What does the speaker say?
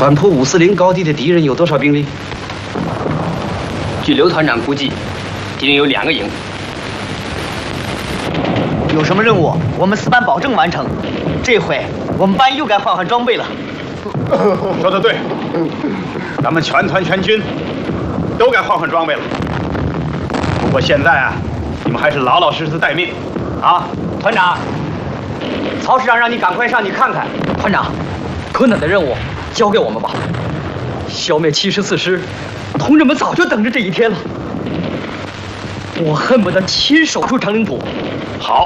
反扑540高地的敌人有多少兵力？ 据刘团长估计，敌人有2个营。 有什么任务，我们4班保证完成。这回我们班又该换装备了。 说得对，咱们全团全军都该换装备了。不过现在啊，你们还是老老实实待命，啊！ 团长，曹师长让你赶快上去看看。 团长，困难的任务交给我们吧。消灭74师，同志们早就等着这一天了。我恨不得亲手出长岭堡。 好，